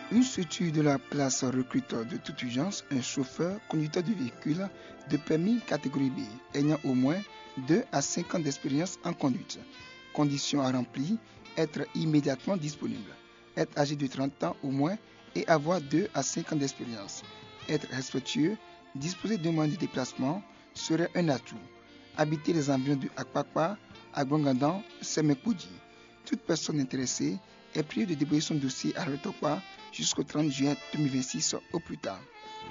Une structure de la place recrute de toute urgence un chauffeur conducteur de véhicule de permis catégorie B ayant au moins 2 à 5 ans d'expérience en conduite. Conditions à remplir, être immédiatement disponible, être âgé de 30 ans au moins et avoir 2 à 5 ans d'expérience, être respectueux, disposer d'un moyen de déplacement serait un atout. Habiter les environs de Akpakpa, Agbangandan, Semekoudi. Toute personne intéressée est priée de déposer son dossier à l'Otokpa jusqu'au 30 juin 2026 au plus tard.